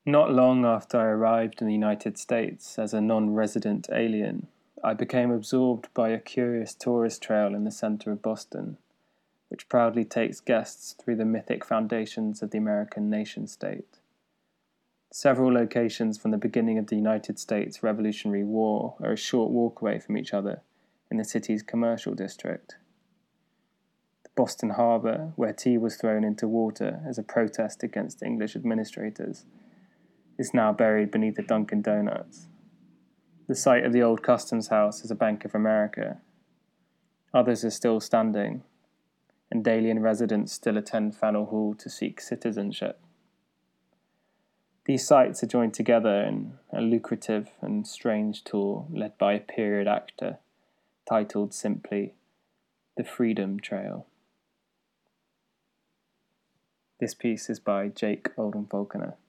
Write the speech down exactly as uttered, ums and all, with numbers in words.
Not long after I arrived in the United States as a non-resident alien, I became absorbed by a curious tourist trail in the center of Boston, which proudly takes guests through the mythic foundations of the American nation-state. Several locations from the beginning of the United States Revolutionary War are a short walk away from each other in the city's commercial district. The Boston Harbor, where tea was thrown into water as a protest against English administrators, is now buried beneath a Dunkin' Donuts. The site of the old customs house is a Bank of America. Others are still standing, and alien residents still attend Faneuil Hall to seek citizenship. These sites are joined together in a lucrative and strange tour led by a period actor, titled simply The Freedom Trail. This piece is by Jake Olden-Falconer.